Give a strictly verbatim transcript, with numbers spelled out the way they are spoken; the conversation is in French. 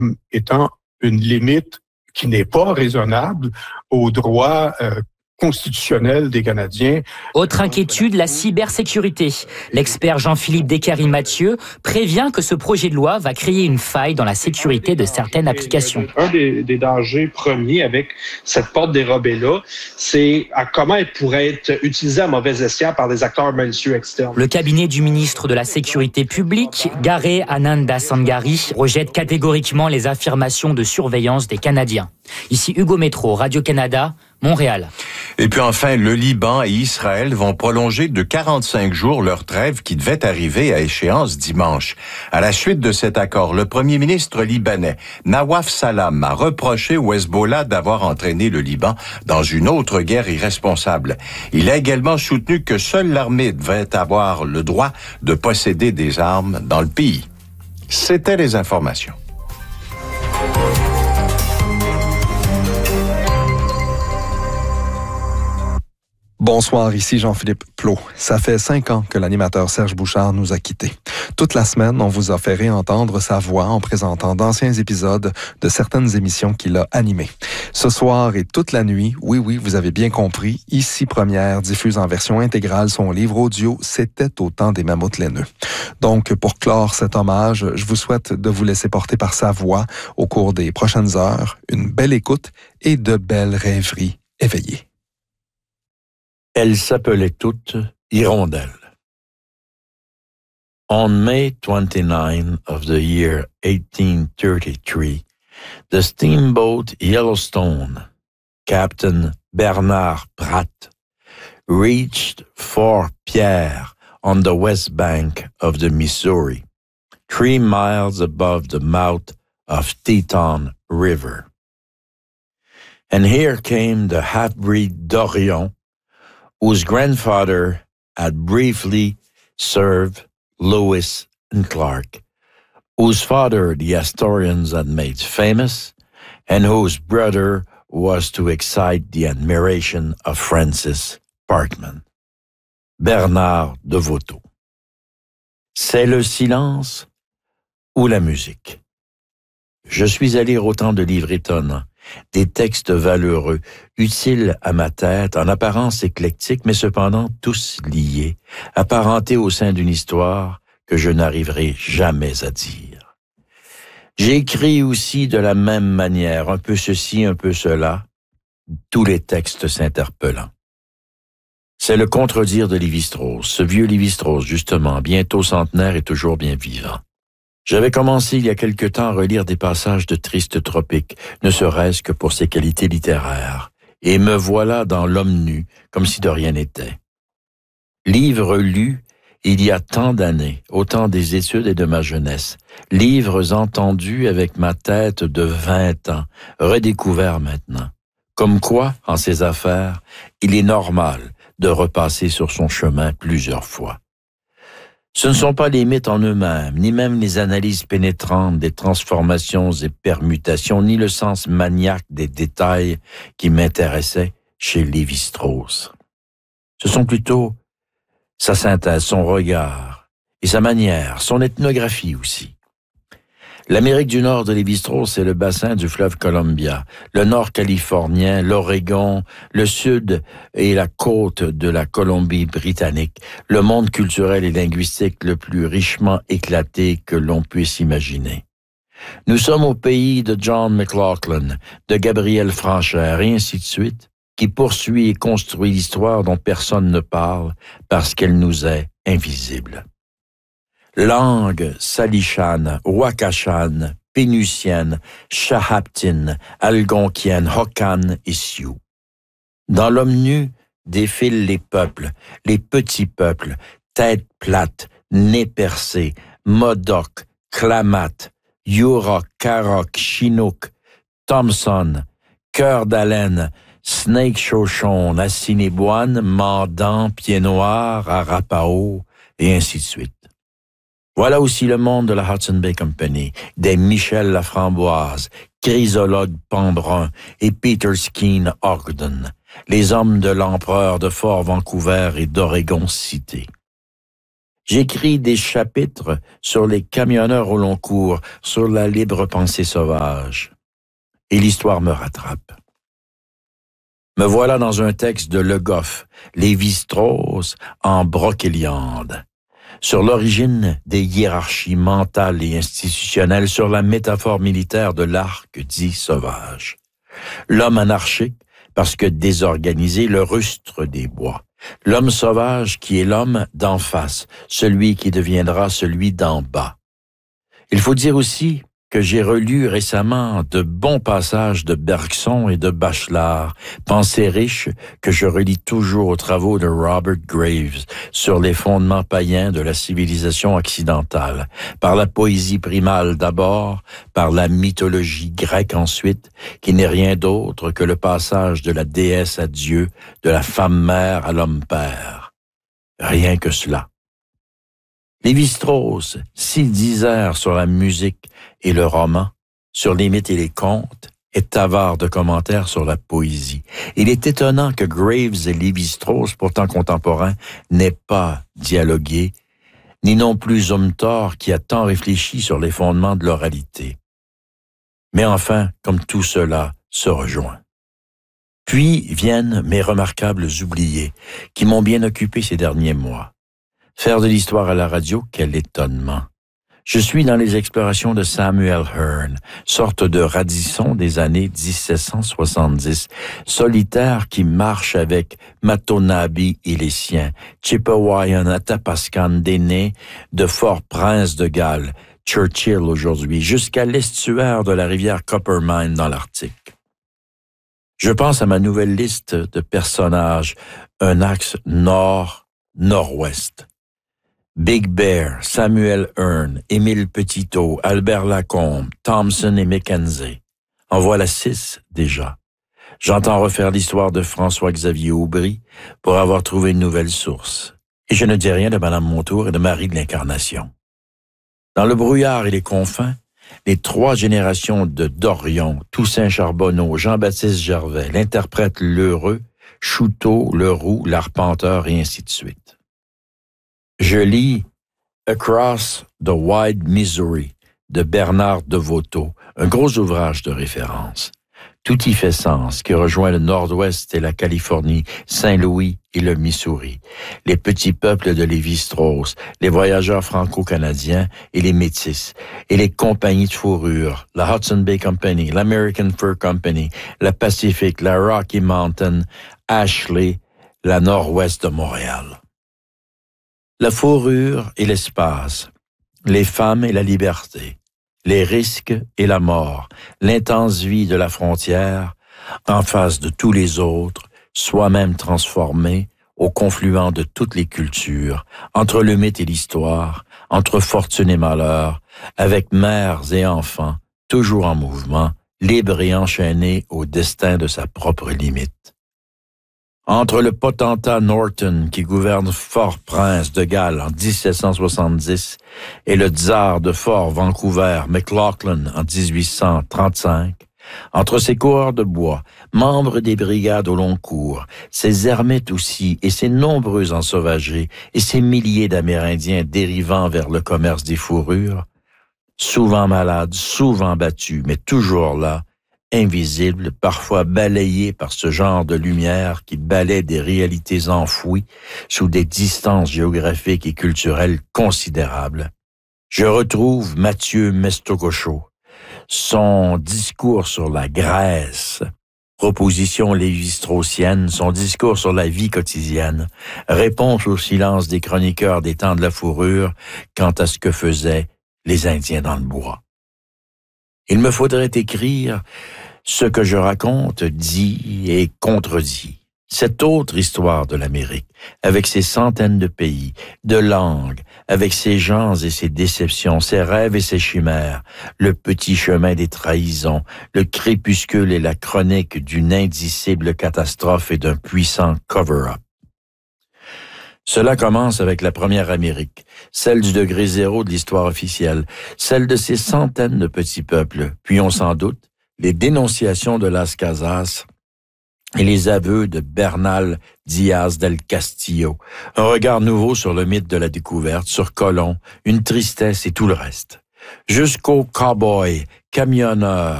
étant une limite qui n'est pas raisonnable aux droits euh, constitutionnels des Canadiens. Autre inquiétude, la cybersécurité. L'expert Jean-Philippe Descaries-Mathieu prévient que ce projet de loi va créer une faille dans la sécurité de certaines applications. Un des, des dangers premiers avec cette porte dérobée-là, c'est à comment elle pourrait être utilisée à mauvais escient par des acteurs malicieux externes. Le cabinet du ministre de la Sécurité publique, Garé Ananda Sangari, rejette catégoriquement les affirmations de surveillance des Canadiens. Ici Hugo Métro, Radio-Canada, Montréal. Et puis enfin, le Liban et Israël vont prolonger de quarante-cinq jours leur trêve qui devait arriver à échéance dimanche. À la suite de cet accord, le premier ministre libanais, Nawaf Salam, a reproché au Hezbollah d'avoir entraîné le Liban dans une autre guerre irresponsable. Il a également soutenu que seule l'armée devait avoir le droit de posséder des armes dans le pays. C'étaient les informations. Bonsoir, ici Jean-Philippe Plot. Ça fait cinq ans que l'animateur Serge Bouchard nous a quittés. Toute la semaine, on vous a fait réentendre sa voix en présentant d'anciens épisodes de certaines émissions qu'il a animées. Ce soir et toute la nuit, oui, oui, vous avez bien compris, Ici Première diffuse en version intégrale son livre audio « C'était au temps des mammouths laineux ». Donc, pour clore cet hommage, je vous souhaite de vous laisser porter par sa voix au cours des prochaines heures, une belle écoute et de belles rêveries éveillées. Elles s'appelaient toutes Hirondelles. On May twenty-ninth of the year eighteen thirty-three, the steamboat Yellowstone, Captain Bernard Pratt, reached Fort Pierre on the west bank of the Missouri, three miles above the mouth of Teton River. And here came the half-breed Dorion, whose grandfather had briefly served Lewis and Clark, whose father the historians had made famous, and whose brother was to excite the admiration of Francis Parkman. Bernard de Vauteau. C'est le silence ou la musique. Je suis à lire autant de livres étonnants, des textes valeureux, utiles à ma tête, en apparence éclectiques, mais cependant tous liés, apparentés au sein d'une histoire que je n'arriverai jamais à dire. J'ai écrit aussi de la même manière, un peu ceci, un peu cela, tous les textes s'interpellant. C'est le contredire de Lévi-Strauss, ce vieux Lévi-Strauss, justement, bientôt centenaire et toujours bien vivant. J'avais commencé il y a quelque temps à relire des passages de Triste Tropique, ne serait-ce que pour ses qualités littéraires, et me voilà dans L'Homme nu, comme si de rien n'était. Livre lu il y a tant d'années, au temps des études et de ma jeunesse, livres entendus avec ma tête de vingt ans, redécouverts maintenant. Comme quoi, en ces affaires, il est normal de repasser sur son chemin plusieurs fois. Ce ne sont pas les mythes en eux-mêmes, ni même les analyses pénétrantes des transformations et permutations, ni le sens maniaque des détails qui m'intéressaient chez Lévi-Strauss. Ce sont plutôt sa synthèse, son regard et sa manière, son ethnographie aussi. L'Amérique du Nord de Lévi-Strauss, c'est le bassin du fleuve Columbia, le nord californien, l'Oregon, le sud et la côte de la Colombie-Britannique, le monde culturel et linguistique le plus richement éclaté que l'on puisse imaginer. Nous sommes au pays de John McLaughlin, de Gabriel Franchère et ainsi de suite, qui poursuit et construit l'histoire dont personne ne parle parce qu'elle nous est invisible. Langue salichane, wakachane, pénusienne, chahaptine, algonquienne, hokan et sioux. Dans L'Homme nu défilent les peuples, les petits peuples, têtes plates, nez percés, Modoc, Klamath, Yurok, Karok, Chinook, Thompson, Cœur d'Haleine, Snake Chauchon, Assiniboine, Mandan, Pied Noir, Arapaho, et ainsi de suite. Voilà aussi le monde de la Hudson Bay Company, des Michel Laframboise, Chrysologue Pambrun et Peter Skeen Ogden, les hommes de l'empereur de Fort Vancouver et d'Oregon City. J'écris des chapitres sur les camionneurs au long cours, sur la libre pensée sauvage. Et l'histoire me rattrape. Me voilà dans un texte de Le Goff, Lévi-Strauss en Brocéliande, sur l'origine des hiérarchies mentales et institutionnelles, sur la métaphore militaire de l'arc dit sauvage. L'homme anarchique, parce que désorganisé, le rustre des bois. L'homme sauvage qui est l'homme d'en face, celui qui deviendra celui d'en bas. Il faut dire aussi que j'ai relu récemment de bons passages de Bergson et de Bachelard, pensées riches que je relis toujours aux travaux de Robert Graves sur les fondements païens de la civilisation occidentale, par la poésie primale d'abord, par la mythologie grecque ensuite, qui n'est rien d'autre que le passage de la déesse à Dieu, de la femme-mère à l'homme-père. Rien que cela. Lévi-Strauss, si disert sur la musique et le roman, sur les mythes et les contes, est avare de commentaires sur la poésie. Il est étonnant que Graves et Lévi-Strauss, pourtant contemporains, n'aient pas dialogué, ni non plus Zumthor qui a tant réfléchi sur les fondements de l'oralité. Mais enfin, comme tout cela se rejoint. Puis viennent mes remarquables oubliés, qui m'ont bien occupé ces derniers mois. Faire de l'histoire à la radio, quel étonnement. Je suis dans les explorations de Samuel Hearne, sorte de Radisson des années dix-sept cent soixante-dix, solitaire qui marche avec Matonabi et les siens, Chipewyan, Athapascan, d'aînés, de Fort Prince de Galles, Churchill aujourd'hui, jusqu'à l'estuaire de la rivière Coppermine dans l'Arctique. Je pense à ma nouvelle liste de personnages, un axe nord-nord-ouest. Big Bear, Samuel Hearne, Émile Petitot, Albert Lacombe, Thompson et Mackenzie. En voilà six déjà. J'entends refaire l'histoire de François-Xavier Aubry pour avoir trouvé une nouvelle source. Et je ne dis rien de Madame Montour et de Marie de l'Incarnation. Dans le brouillard et les confins, les trois générations de Dorion, Toussaint Charbonneau, Jean-Baptiste Gervais, l'interprète Lheureux, Chouteau, Leroux, l'Arpenteur et ainsi de suite. Je lis Across the Wide Missouri de Bernard de Voto, un gros ouvrage de référence. Tout y fait sens, qui rejoint le Nord-Ouest et la Californie, Saint-Louis et le Missouri, les petits peuples de Lévi-Strauss, les voyageurs franco-canadiens et les métis, et les compagnies de fourrure, la Hudson Bay Company, l'American Fur Company, la Pacific, la Rocky Mountain, Ashley, la Nord-Ouest de Montréal. La fourrure et l'espace, les femmes et la liberté, les risques et la mort, l'intense vie de la frontière, en face de tous les autres, soi-même transformé, au confluent de toutes les cultures, entre le mythe et l'histoire, entre fortune et malheur, avec mères et enfants, toujours en mouvement, libre et enchaîné au destin de sa propre limite. Entre le potentat Norton qui gouverne Fort-Prince de Galles en dix-sept cent soixante-dix et le tsar de Fort Vancouver, McLaughlin, en dix-huit cent trente-cinq, entre ces coureurs de bois, membres des brigades au long cours, ces ermites aussi et ces nombreux ensauvagés et ces milliers d'Amérindiens dérivant vers le commerce des fourrures, souvent malades, souvent battus, mais toujours là, invisible, parfois balayé par ce genre de lumière qui balaie des réalités enfouies sous des distances géographiques et culturelles considérables. Je retrouve Mathieu Mestocochot, son discours sur la Grèce, proposition lévi-straussienne, son discours sur la vie quotidienne, réponse au silence des chroniqueurs des temps de la fourrure quant à ce que faisaient les Indiens dans le bois. Il me faudrait écrire ce que je raconte, dit et contredit. Cette autre histoire de l'Amérique, avec ses centaines de pays, de langues, avec ses gens et ses déceptions, ses rêves et ses chimères, le petit chemin des trahisons, le crépuscule et la chronique d'une indicible catastrophe et d'un puissant cover-up. Cela commence avec la première Amérique, celle du degré zéro de l'histoire officielle, celle de ces centaines de petits peuples, puis on s'en doute, les dénonciations de Las Casas et les aveux de Bernal Diaz del Castillo. Un regard nouveau sur le mythe de la découverte, sur Colomb, une tristesse et tout le reste. Jusqu'au cow-boy, camionneur,